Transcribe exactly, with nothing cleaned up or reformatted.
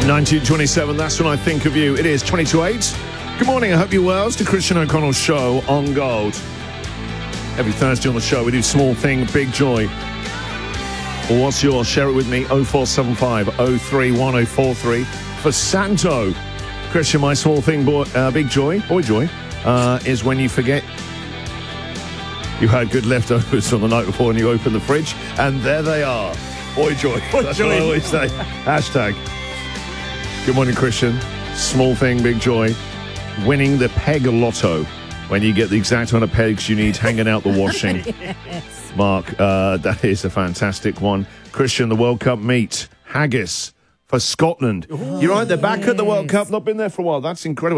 nineteen twenty-seven, that's when I think of you. It is twenty to eight. Good morning, I hope you're well. It's the Christian O'Connell Show on Gold. Every Thursday on the show, we do Small Thing, Big Joy. Well, what's yours? Share it with me, oh four seven five, oh three one oh four three. For Santo, Christian, my small thing, boy, uh, big joy, boy joy, uh, is when you forget you had good leftovers from the night before and you open the fridge, and there they are. Boy joy. Boy That's joy. what I always say. Hashtag. Good morning, Christian. Small thing, big joy. Winning the peg lotto when you get the exact amount of pegs you need hanging out the washing. Yes. Mark, uh, that is a fantastic one. Christian, the World Cup meet. Haggis for Scotland. Ooh, You're right, they're back at the World yes. Cup. Not been there for a while. That's incredible.